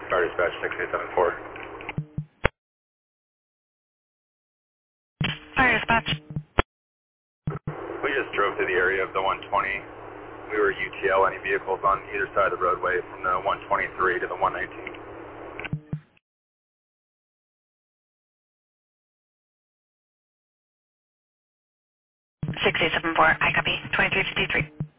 Star Dispatch 6874. Fire dispatch. We just drove through the area of the 120. We were UTL any vehicles on either side of the roadway from the 123 to the 119. 6874. I copy. 2353.